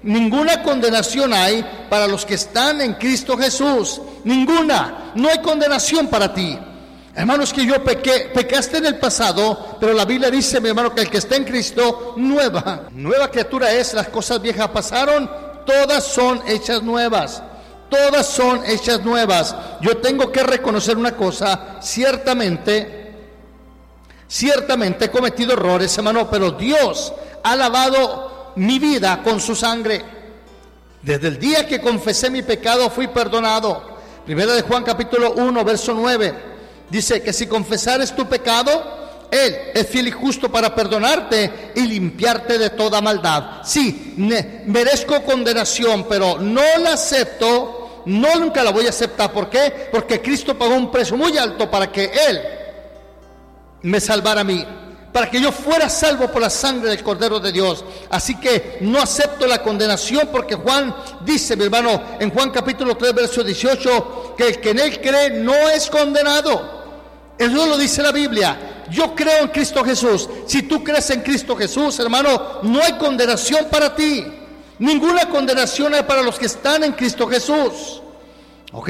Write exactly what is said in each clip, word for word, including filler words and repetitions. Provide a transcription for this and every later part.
ninguna condenación hay para los que están en Cristo Jesús. Ninguna. No hay condenación para ti. Hermanos, que yo pequé, pecaste en el pasado, pero la Biblia dice, mi hermano, que el que está en Cristo, nueva, nueva criatura es. Las cosas viejas pasaron, todas son hechas nuevas. Todas son hechas nuevas. Yo tengo que reconocer una cosa, ciertamente, ciertamente he cometido errores, hermano, pero Dios ha lavado mi vida con su sangre. Desde el día que confesé mi pecado fui perdonado. Primera de Juan capítulo uno, verso nueve. Dice que si confesares tu pecado, Él es fiel y justo para perdonarte y limpiarte de toda maldad. Sí, ne- merezco condenación, pero no la acepto, no nunca la voy a aceptar. ¿Por qué? Porque Cristo pagó un precio muy alto para que Él me salvara a mí, para que yo fuera salvo por la sangre del Cordero de Dios. Así que no acepto la condenación, porque Juan dice, mi hermano, en Juan capítulo tres, verso dieciocho, que el que en Él cree no es condenado. Eso lo dice la Biblia. Yo creo en Cristo Jesús. Si tú crees en Cristo Jesús, hermano, no hay condenación para ti. Ninguna condenación hay para los que están en Cristo Jesús. ¿Ok?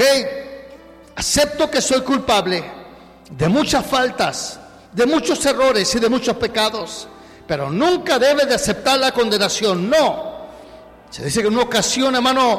Acepto que soy culpable de muchas faltas, de muchos errores y de muchos pecados, pero nunca debe de aceptar la condenación. No. Se dice que en una ocasión, hermano,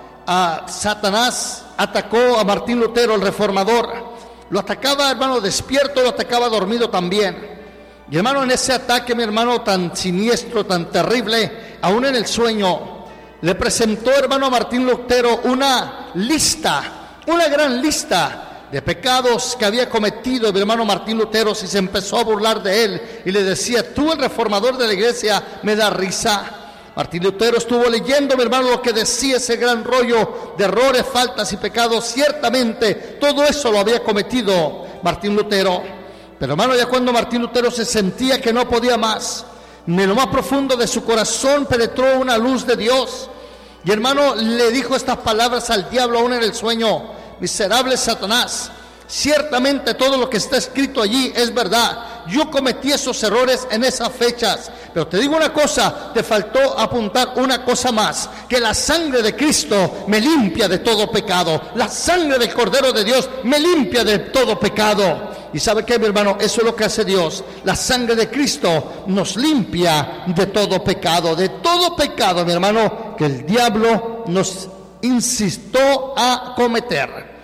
a Satanás atacó a Martín Lutero, el reformador. Lo atacaba, hermano, despierto, lo atacaba dormido también. Y hermano, en ese ataque, mi hermano, tan siniestro, tan terrible, aún en el sueño, le presentó, hermano, a Martín Lutero una lista, una gran lista de pecados que había cometido mi hermano Martín Lutero. Si se empezó a burlar de él y le decía, tú, el reformador de la iglesia, me da risa. Martín Lutero estuvo leyendo, mi hermano, lo que decía ese gran rollo de errores, faltas y pecados. Ciertamente todo eso lo había cometido Martín Lutero. Pero hermano, ya cuando Martín Lutero se sentía que no podía más, en lo más profundo de su corazón penetró una luz de Dios. Y hermano, le dijo estas palabras al diablo aún en el sueño: miserable Satanás, ciertamente todo lo que está escrito allí es verdad. Yo cometí esos errores en esas fechas, pero te digo una cosa, te faltó apuntar una cosa más, que la sangre de Cristo me limpia de todo pecado. La sangre del Cordero de Dios me limpia de todo pecado. Y ¿sabe qué, mi hermano? Eso es lo que hace Dios. La sangre de Cristo nos limpia de todo pecado, de todo pecado, mi hermano, que el diablo nos insistió a cometer.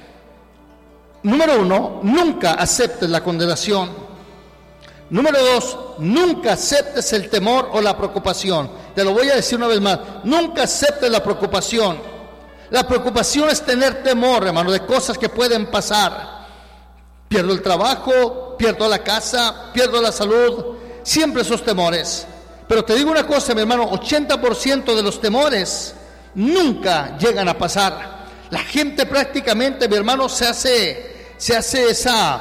Número uno, nunca aceptes la condenación. Número dos, nunca aceptes el temor o la preocupación. Te lo voy a decir una vez más, nunca aceptes la preocupación. La preocupación es tener temor, hermano, de cosas que pueden pasar. Pierdo el trabajo, pierdo la casa, pierdo la salud, siempre esos temores. Pero te digo una cosa, mi hermano, ochenta por ciento de los temores nunca llegan a pasar. La gente prácticamente, mi hermano, se hace, se hace esa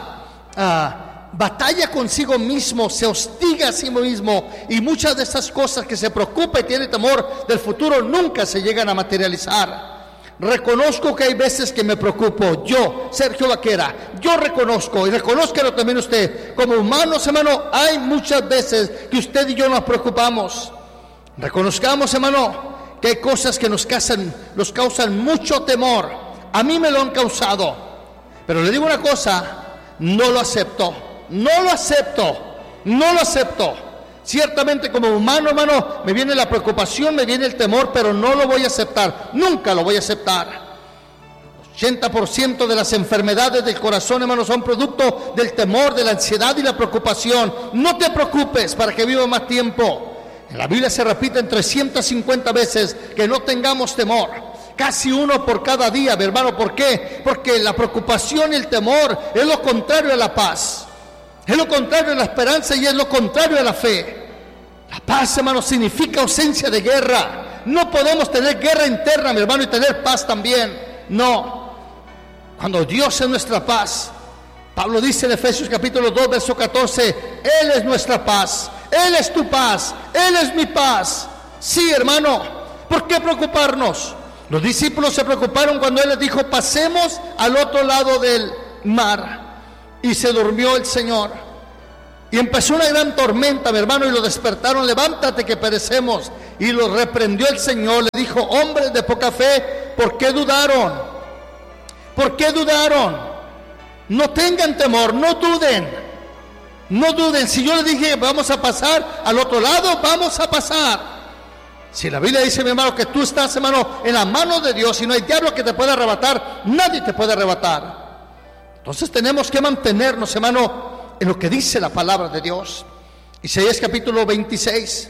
uh, batalla consigo mismo, se hostiga a sí mismo, y muchas de esas cosas que se preocupa y tiene temor del futuro nunca se llegan a materializar. Reconozco que hay veces que me preocupo, yo, Sergio Vaquera, yo reconozco, y reconózcalo también usted, como humanos, hermano, hay muchas veces que usted y yo nos preocupamos. Reconozcamos, hermano, que hay cosas que nos causan, nos causan mucho temor. A mí me lo han causado, pero le digo una cosa, no lo acepto, no lo acepto, no lo acepto. Ciertamente como humano, hermano, me viene la preocupación, me viene el temor, pero no lo voy a aceptar, nunca lo voy a aceptar. ochenta por ciento de las enfermedades del corazón, hermano, son producto del temor, de la ansiedad y la preocupación. No te preocupes para que viva más tiempo. En la Biblia se repite en trescientas cincuenta veces que no tengamos temor. Casi uno por cada día, mi hermano. ¿Por qué? Porque la preocupación y el temor es lo contrario a la paz. Es lo contrario a la esperanza y es lo contrario a la fe. La paz, hermano, significa ausencia de guerra. No podemos tener guerra interna, mi hermano, y tener paz también. No. Cuando Dios es nuestra paz, Pablo dice en Efesios capítulo dos, verso catorce, Él es nuestra paz. Él es tu paz, Él es mi paz. Sí, hermano, ¿por qué preocuparnos? Los discípulos se preocuparon cuando Él les dijo, pasemos al otro lado del mar. Y se durmió el Señor. Y empezó una gran tormenta, mi hermano, y lo despertaron: levántate que perecemos. Y lo reprendió el Señor, le dijo: hombres de poca fe, ¿por qué dudaron? ¿Por qué dudaron? No tengan temor, no duden, no duden. Si yo les dije vamos a pasar al otro lado, vamos a pasar. Si la Biblia dice, mi hermano, que tú estás, hermano, en la mano de Dios y no hay diablo que te pueda arrebatar, nadie te puede arrebatar. Entonces tenemos que mantenernos, hermano, en lo que dice la palabra de Dios. Isaías capítulo veintiséis,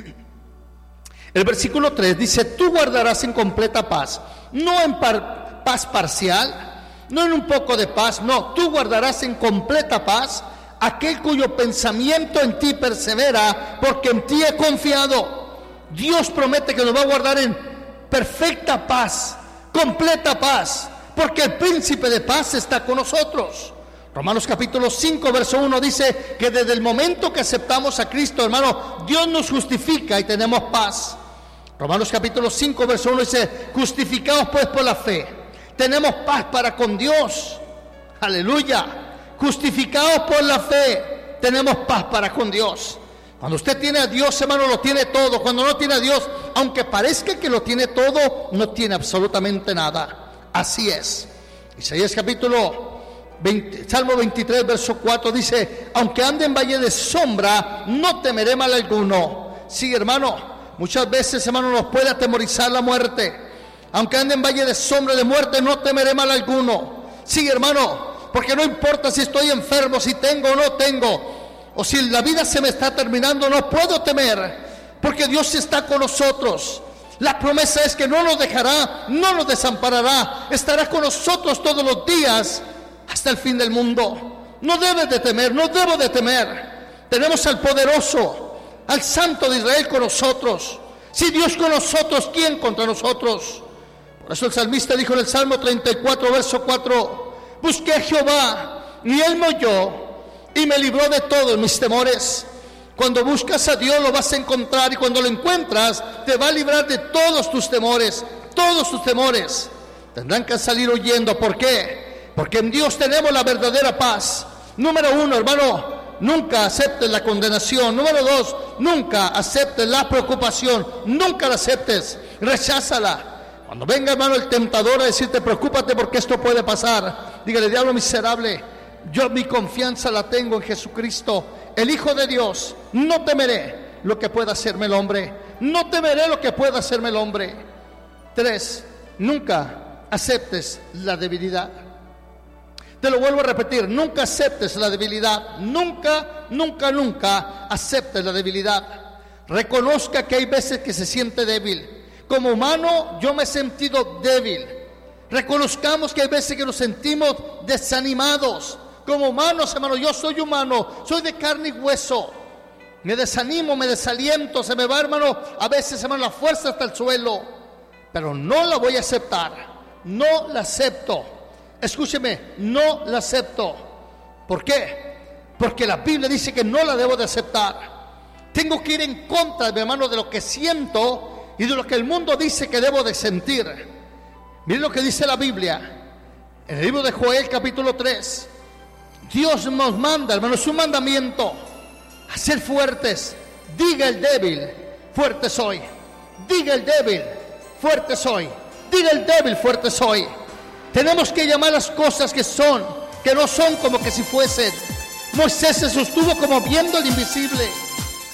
el versículo tres dice: tú guardarás en completa paz, no en par, paz parcial, no en un poco de paz, no, tú guardarás en completa paz aquel cuyo pensamiento en ti persevera, porque en ti he confiado. Dios promete que nos va a guardar en perfecta paz, completa paz, porque el príncipe de paz está con nosotros. Romanos capítulo cinco, verso uno dice que desde el momento que aceptamos a Cristo, hermano, Dios nos justifica y tenemos paz. Romanos capítulo cinco, verso uno dice: justificados pues por la fe, tenemos paz para con Dios. Aleluya. Justificados por la fe, tenemos paz para con Dios. Cuando usted tiene a Dios, hermano, lo tiene todo. Cuando no tiene a Dios, aunque parezca que lo tiene todo, no tiene absolutamente nada. Así es. Isaías capítulo veinte, Salmo veintitrés, verso cuatro dice: aunque ande en valle de sombra, no temeré mal alguno. Sí, hermano, muchas veces, hermano, nos puede atemorizar la muerte. Aunque ande en valle de sombra de muerte, no temeré mal alguno. Sí, hermano, porque no importa si estoy enfermo, si tengo o no tengo, o si la vida se me está terminando, no puedo temer, porque Dios está con nosotros. La promesa es que no nos dejará, no nos desamparará, estará con nosotros todos los días hasta el fin del mundo. No debes de temer, no debo de temer. Tenemos al poderoso, al Santo de Israel con nosotros. Si Dios con nosotros, ¿quién contra nosotros? Por eso el salmista dijo en el Salmo treinta y cuatro, verso cuatro: busqué a Jehová y Él me oyó y me libró de todos mis temores. Cuando buscas a Dios lo vas a encontrar, y cuando lo encuentras te va a librar de todos tus temores. Todos tus temores tendrán que salir huyendo. ¿Por qué? Porque en Dios tenemos la verdadera paz. Número uno, hermano, nunca aceptes la condenación. Número dos, nunca aceptes la preocupación. Nunca la aceptes, recházala. Cuando venga, hermano, el tentador a decirte: preocúpate porque esto puede pasar, dígale: diablo miserable, yo mi confianza la tengo en Jesucristo, el Hijo de Dios. No temeré lo que pueda hacerme el hombre. No temeré lo que pueda hacerme el hombre. Tres, nunca aceptes la debilidad. Te lo vuelvo a repetir: nunca aceptes la debilidad. Nunca, nunca, nunca aceptes la debilidad. Reconozca que hay veces que se siente débil. Como humano, yo me he sentido débil. Reconozcamos que hay veces que nos sentimos desanimados. Como humanos, hermano, yo soy humano, soy de carne y hueso. Me desanimo, me desaliento, se me va, hermano, a veces, hermano, la fuerza hasta el suelo. Pero no la voy a aceptar, no la acepto. Escúcheme, no la acepto. ¿Por qué? Porque la Biblia dice que no la debo de aceptar. Tengo que ir en contra, mi hermano, de lo que siento y de lo que el mundo dice que debo de sentir. Miren lo que dice la Biblia en el libro de Joel capítulo tres. Dios nos manda, hermano, su mandamiento a ser fuertes. Diga el débil: fuerte soy. Diga el débil: fuerte soy. Diga el débil: fuerte soy. Tenemos que llamar las cosas que son, que no son, como que si fuesen. Moisés se sostuvo como viendo el invisible.